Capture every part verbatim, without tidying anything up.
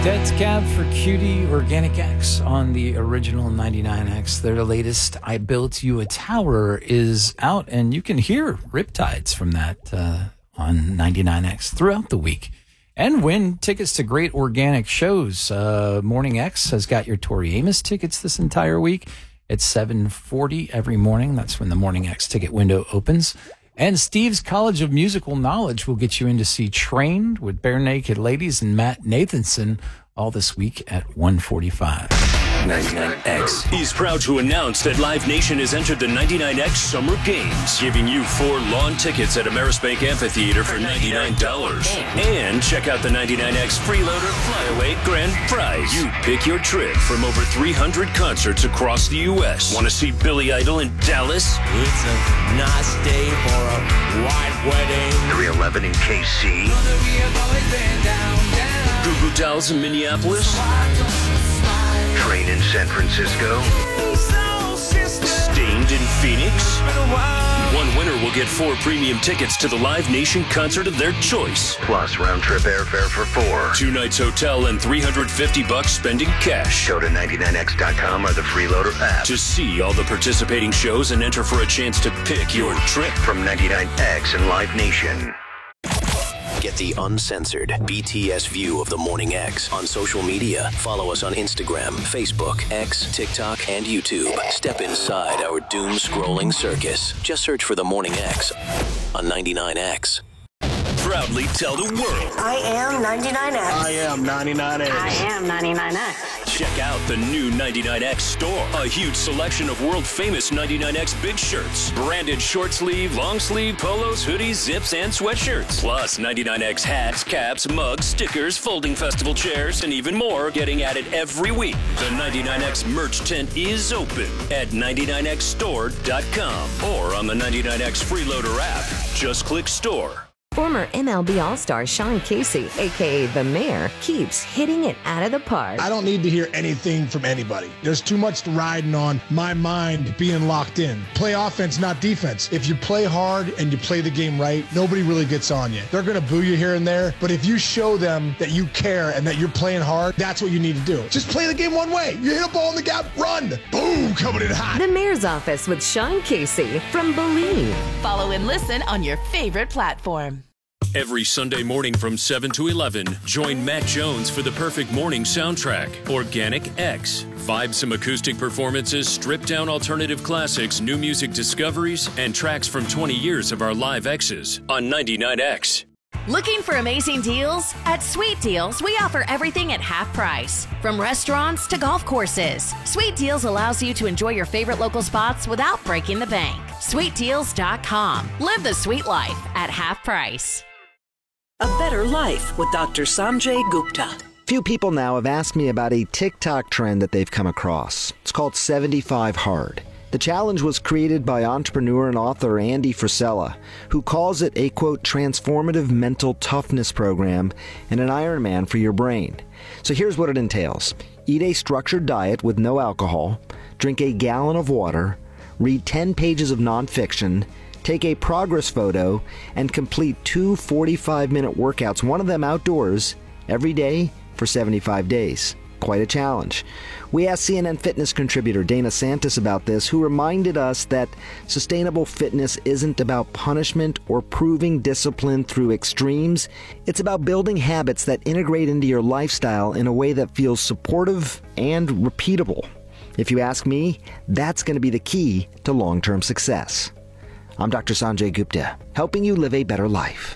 Dead Cab for Cutie, Organic X on the original ninety-nine X. Their latest, I Built You a Tower, is out, and you can hear Riptides from that uh, on ninety-nine X throughout the week. And win tickets to great organic shows. Uh, Morning X has got your Tori Amos tickets this entire week. It's seven forty every morning. That's when the Morning X ticket window opens. And Steve's College of Musical Knowledge will get you in to see Trained with Bare Naked Ladies and Matt Nathanson all this week at one forty-five. ninety-nine X is proud to announce that Live Nation has entered the ninety-nine X Summer Games, giving you four lawn tickets at Amerisbank Amphitheater for ninety-nine dollars. And check out the ninety-nine X Freeloader Flyaway Grand Prize. You pick your trip from over three hundred concerts across the U S. Want to see Billy Idol in Dallas? It's a nice day for a white wedding. three eleven in K C. Goo Goo Dolls in Minneapolis. Train in San Francisco. Stained in Phoenix. One winner will get four premium tickets to the Live Nation concert of their choice. Plus round-trip airfare for four. Two nights hotel and three hundred fifty bucks spending cash. Go to ninety-nine X dot com or the Freeloader app to see all the participating shows and enter for a chance to pick your trip. From ninety-nine X and Live Nation. Get the uncensored B T S view of the Morning X on social media. Follow us on Instagram, Facebook, X, TikTok, and YouTube. Step inside our doom-scrolling circus. Just search for the Morning X on ninety-nine X. Proudly tell the world. I am ninety-nine X. I am ninety-nine X. I am ninety-nine X. Check out the new ninety-nine X store. A huge selection of world-famous ninety-nine X big shirts. Branded short sleeve, long sleeve, polos, hoodies, zips, and sweatshirts. Plus ninety-nine X hats, caps, mugs, stickers, folding festival chairs, and even more getting added every week. The ninety-nine X merch tent is open at ninety-nine X store dot com or on the ninety-nine X Freeloader app. Just click store. Former M L B All-Star Sean Casey, a k a. The Mayor, keeps hitting it out of the park. I don't need to hear anything from anybody. There's too much riding on my mind being locked in. Play offense, not defense. If you play hard and you play the game right, nobody really gets on you. They're going to boo you here and there, but if you show them that you care and that you're playing hard, that's what you need to do. Just play the game one way. You hit a ball in the gap, run. Boom, coming in hot. The Mayor's Office with Sean Casey from Believe. Follow and listen on your favorite platform. Every Sunday morning from seven to eleven, join Matt Jones for the perfect morning soundtrack, Organic X. Vibesome acoustic performances, stripped-down alternative classics, new music discoveries, and tracks from twenty years of our live X's on ninety-nine X. Looking for amazing deals? At Sweet Deals, we offer everything at half price. From restaurants to golf courses, Sweet Deals allows you to enjoy your favorite local spots without breaking the bank. sweet deals dot com. Live the sweet life at half price. A Better Life with Doctor Sanjay Gupta. Few people now have asked me about a TikTok trend that they've come across. It's called seventy-five hard. The challenge was created by entrepreneur and author Andy Frisella, who calls it a, quote, transformative mental toughness program and an Ironman for your brain. So here's what it entails. Eat a structured diet with no alcohol, drink a gallon of water, read ten pages of nonfiction, take a progress photo, and complete two forty-five minute workouts, one of them outdoors, every day for seventy-five days. Quite a challenge. We asked C N N Fitness contributor Dana Santos about this, who reminded us that sustainable fitness isn't about punishment or proving discipline through extremes. It's about building habits that integrate into your lifestyle in a way that feels supportive and repeatable. If you ask me, that's going to be the key to long-term success. I'm Doctor Sanjay Gupta, helping you live a better life.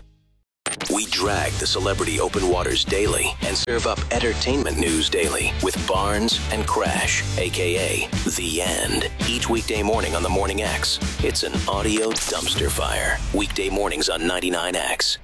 We drag the celebrity open waters daily and serve up entertainment news daily with Barnes and Crash, a k a. The End. Each weekday morning on the Morning X, it's an audio dumpster fire. Weekday mornings on ninety-nine X.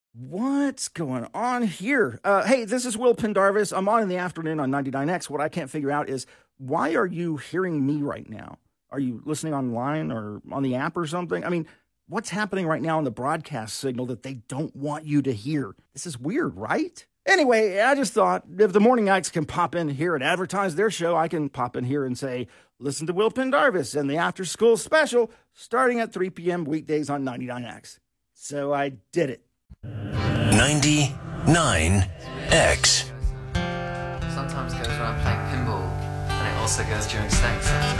What's going on here? Uh, hey, this is Will Pendarvis. I'm on in the afternoon on ninety-nine X. What I can't figure out is, why are you hearing me right now? Are you listening online or on the app or something? I mean, what's happening right now on the broadcast signal that they don't want you to hear? This is weird, right? Anyway, I just thought if the Morning X can pop in here and advertise their show, I can pop in here and say, listen to Will Pendarvis and the After School Special starting at three p.m. weekdays on ninety-nine X. So I did it. ninety-nine X. sometimes goes when I'm playing pinball, and it also goes during sex sometimes.